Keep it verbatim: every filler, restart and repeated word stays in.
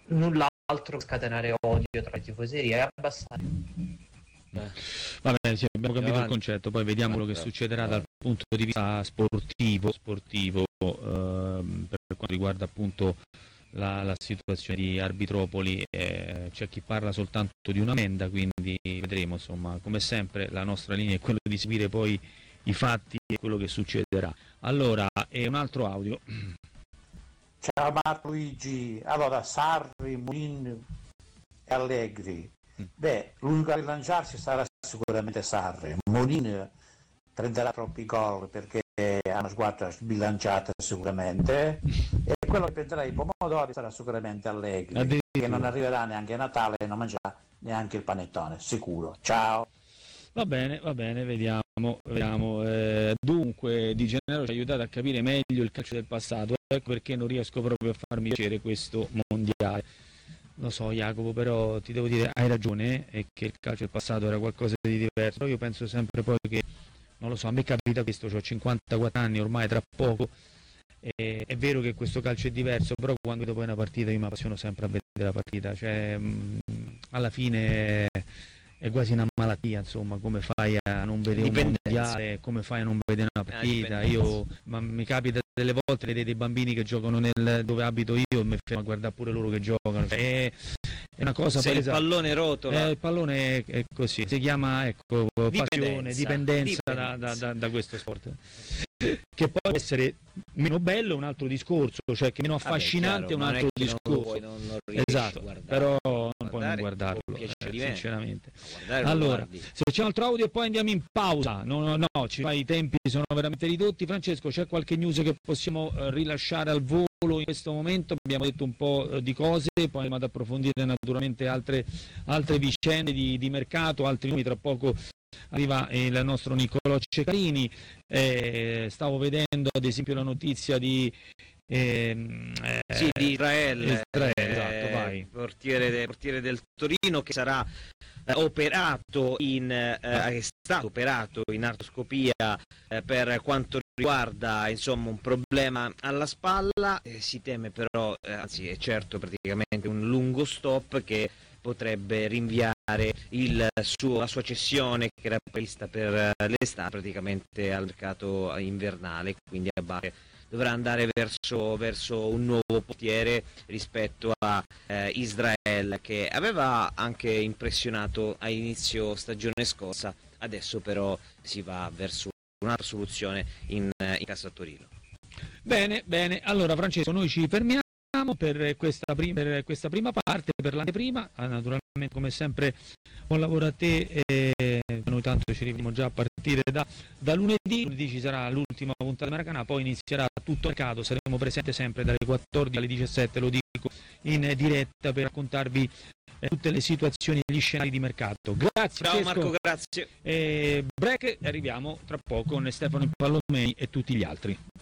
null'altro che scatenare odio tra le tifoserie e abbassare. Eh. Va bene, sì, abbiamo capito avanti. il concetto, poi vediamo quello che succederà dal punto di vista sportivo, sportivo ehm, per quanto riguarda appunto la, la situazione di Arbitropoli. Eh, c'è chi parla soltanto di un'ammenda, quindi vedremo, insomma, come sempre la nostra linea è quella di seguire poi i fatti e quello che succederà. Allora, e un altro audio. Ciao Marco Luigi, allora Sarri, Mulin e Allegri. Beh, l'unico a rilanciarsi sarà sicuramente Sarri. Molin prenderà troppi gol perché ha una squadra sbilanciata sicuramente, e quello che prenderà i pomodori sarà sicuramente Allegri, che non arriverà neanche a Natale e non mangerà neanche il panettone, sicuro. Ciao. Va bene, va bene, vediamo, vediamo. Eh, dunque, Di Gennaro ci ha aiutato a capire meglio il calcio del passato, ecco perché non riesco proprio a farmi piacere questo mondiale. Lo so Jacopo, però ti devo dire, hai ragione, è che il calcio del passato era qualcosa di diverso. Io penso sempre poi che, non lo so, a me capita questo, ho cinquantaquattro anni ormai tra poco, e è vero che questo calcio è diverso, però quando vedo poi una partita io mi appassiono sempre a vedere la partita, cioè mh, alla fine è quasi una malattia, insomma, come fai a non vedere un mondiale, come fai a non vedere una partita. Io ma mi capita delle volte vedere dei bambini che giocano nel dove abito io e mi fermo a guardare pure loro che giocano, cioè, è una cosa se presa, il pallone rotola, eh, il pallone è, è così, si chiama, ecco, passione, dipendenza, dipendenza da, da, da, da questo sport, che poi può essere meno bello, un altro discorso, cioè che meno affascinante, Vabbè, chiaro, un altro non discorso, non, non esatto, però non puoi non guardarlo, eh, sinceramente. Allora, se c'è un altro audio e poi andiamo in pausa, no, no, no, ci, i tempi sono veramente ridotti. Francesco, c'è qualche news che possiamo eh, rilasciare al volo in questo momento? Abbiamo detto un po' eh, di cose, poi andiamo ad approfondire naturalmente altre, altre vicende di, di mercato, altri nomi. Tra poco arriva il nostro Niccolò Ceccarini, eh, stavo vedendo ad esempio la notizia di eh, sì, di Israele, Israele eh, esatto, vai. Portiere, de, portiere del Torino, che sarà eh, operato in eh, è stato operato in artroscopia eh, per quanto riguarda insomma un problema alla spalla, eh, si teme però, eh, anzi è certo praticamente un lungo stop che potrebbe rinviare il suo, la sua cessione che era prevista per l'estate praticamente al mercato invernale, quindi a Bari dovrà andare verso, verso un nuovo portiere rispetto a eh, Israele, che aveva anche impressionato a inizio stagione scorsa, adesso però si va verso un'altra soluzione in, in casa a Torino. Bene, bene, allora Francesco, noi ci fermiamo per questa, prim- per questa prima parte, per l'anteprima. Ah, naturalmente come sempre buon lavoro a te, e noi tanto ci rivediamo già a partire da, da lunedì. Lunedì ci sarà l'ultima puntata di Maracanã, poi inizierà tutto il mercato, saremo presenti sempre dalle quattordici alle diciassette, lo dico in diretta, per raccontarvi eh, tutte le situazioni e gli scenari di mercato. Grazie. Ciao Francesco. Marco, grazie. E break, arriviamo tra poco con Stefano Impallomeni e tutti gli altri.